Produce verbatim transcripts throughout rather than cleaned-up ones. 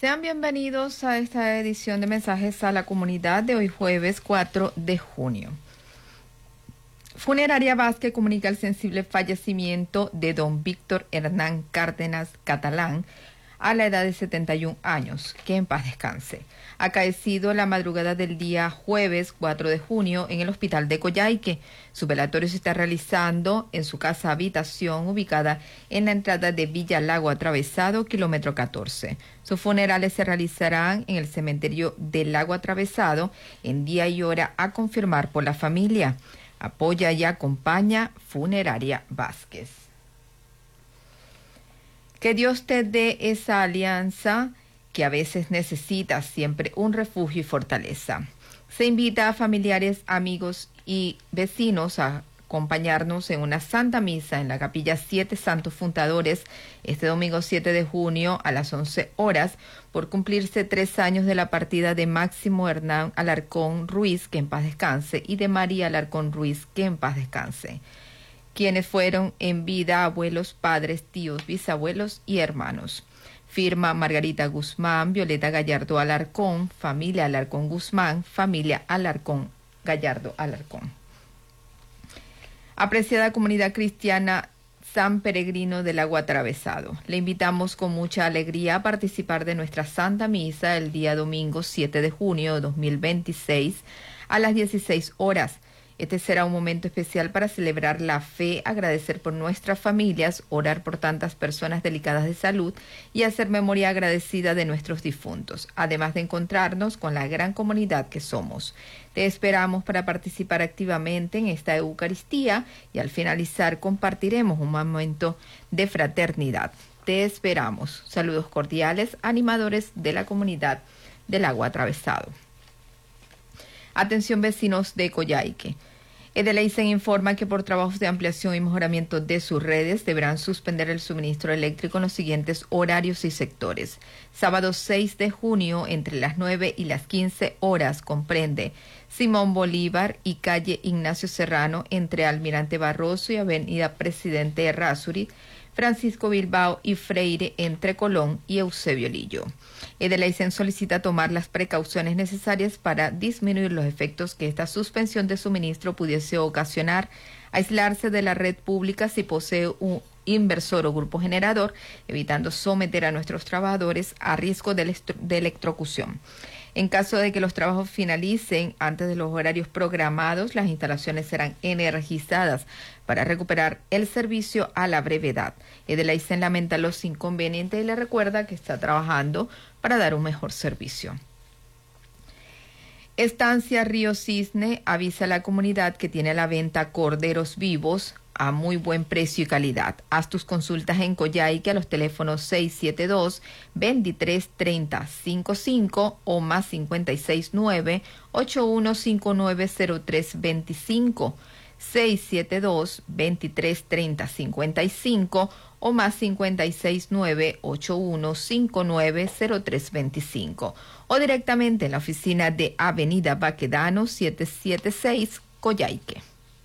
Sean bienvenidos a esta edición de Mensajes a la Comunidad de hoy jueves cuatro de junio. Funeraria Vázquez comunica el sensible fallecimiento de don Víctor Hernán Cárdenas Catalán a la edad de setenta y un años, que en paz descanse. Acaecido la madrugada del día jueves cuatro de junio en el hospital de Coyhaique. Su velatorio se está realizando en su casa habitación ubicada en la entrada de Villa Lago Atravesado, kilómetro catorce. Sus funerales se realizarán en el cementerio del Lago Atravesado en día y hora a confirmar por la familia. Apoya y acompaña Funeraria Vázquez. Que Dios te dé esa alianza que a veces necesitas, siempre un refugio y fortaleza. Se invita a familiares, amigos y vecinos a acompañarnos en una Santa Misa en la Capilla Siete Santos Fundadores este domingo siete de junio a las once horas por cumplirse tres años de la partida de Máximo Hernán Alarcón Ruiz, que en paz descanse, y de María Alarcón Ruiz, que en paz descanse, quienes fueron en vida abuelos, padres, tíos, bisabuelos y hermanos. Firma Margarita Guzmán, Violeta Gallardo Alarcón, familia Alarcón Guzmán, familia Alarcón Gallardo Alarcón. Apreciada comunidad cristiana San Peregrino del Lago Atravesado, le invitamos con mucha alegría a participar de nuestra Santa Misa el día domingo siete de junio de dos mil veintiséis a las dieciséis horas. Este será un momento especial para celebrar la fe, agradecer por nuestras familias, orar por tantas personas delicadas de salud y hacer memoria agradecida de nuestros difuntos, además de encontrarnos con la gran comunidad que somos. Te esperamos para participar activamente en esta Eucaristía y al finalizar compartiremos un momento de fraternidad. Te esperamos. Saludos cordiales, animadores de la comunidad del Lago Atravesado. Atención vecinos de Coyhaique. Edeleisen informa que por trabajos de ampliación y mejoramiento de sus redes deberán suspender el suministro eléctrico en los siguientes horarios y sectores. Sábado seis de junio entre las nueve y las quince horas comprende Simón Bolívar y calle Ignacio Serrano entre Almirante Barroso y avenida Presidente Errázuriz, Francisco Bilbao y Freire entre Colón y Eusebio Lillo. Edeleisen solicita tomar las precauciones necesarias para disminuir los efectos que esta suspensión de suministro pudiese ocasionar, aislarse de la red pública si posee un inversor o grupo generador, evitando someter a nuestros trabajadores a riesgo de, de electrocución. En caso de que los trabajos finalicen antes de los horarios programados, las instalaciones serán energizadas para recuperar el servicio a la brevedad. Edeleisen lamenta los inconvenientes y le recuerda que está trabajando para dar un mejor servicio. Estancia Río Cisne avisa a la comunidad que tiene a la venta corderos vivos a muy buen precio y calidad. Haz tus consultas en Coyhaique a los teléfonos seis siete dos, veintitrés treinta cincuenta y cinco o más cincuenta y seis nueve, ochenta y uno cincuenta y nueve cero tres veinticinco, seis siete dos, veintitrés treinta cincuenta y cinco o más cincuenta y seis nueve, ochenta y uno cincuenta y nueve cero tres veinticinco o directamente en la oficina de Avenida Baquedano setecientos setenta y seis, Coyhaique.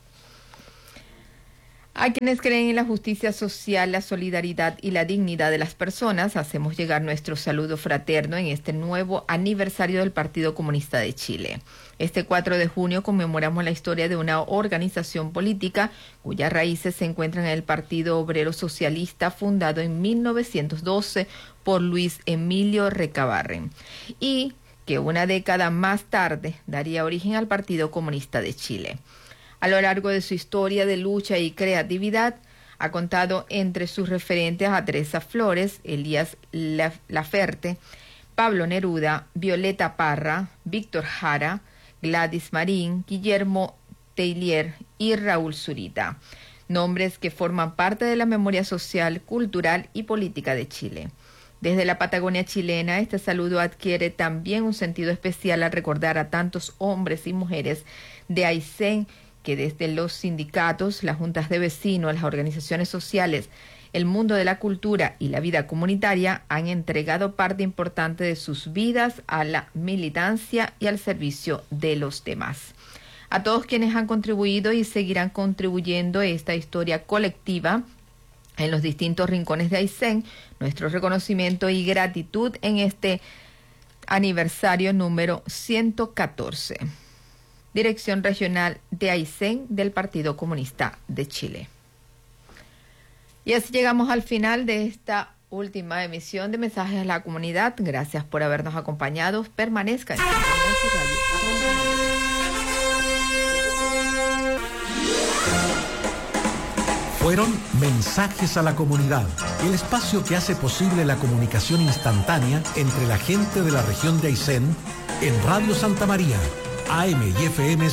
A quienes creen en la justicia social, la solidaridad y la dignidad de las personas, hacemos llegar nuestro saludo fraterno en este nuevo aniversario del Partido Comunista de Chile. Este cuatro de junio conmemoramos la historia de una organización política cuyas raíces se encuentran en el Partido Obrero Socialista, fundado en mil novecientos doce por Luis Emilio Recabarren, y que una década más tarde daría origen al Partido Comunista de Chile. A lo largo de su historia de lucha y creatividad, ha contado entre sus referentes a Teresa Flores, Elías Laferte, Pablo Neruda, Violeta Parra, Víctor Jara, Gladys Marín, Guillermo Teillier y Raúl Zurita, nombres que forman parte de la memoria social, cultural y política de Chile. Desde la Patagonia chilena, este saludo adquiere también un sentido especial al recordar a tantos hombres y mujeres de Aysén que desde los sindicatos, las juntas de vecinos, las organizaciones sociales, el mundo de la cultura y la vida comunitaria han entregado parte importante de sus vidas a la militancia y al servicio de los demás. A todos quienes han contribuido y seguirán contribuyendo a esta historia colectiva, en los distintos rincones de Aysén. Nuestro reconocimiento y gratitud en este aniversario número ciento catorce. Dirección Regional de Aysén del Partido Comunista de Chile. Y así llegamos al final de esta última emisión de Mensajes a la Comunidad. Gracias por habernos acompañado. Permanezcan en su radio. Fueron Mensajes a la Comunidad, el espacio que hace posible la comunicación instantánea entre la gente de la región de Aysén en Radio Santa María, A M y F M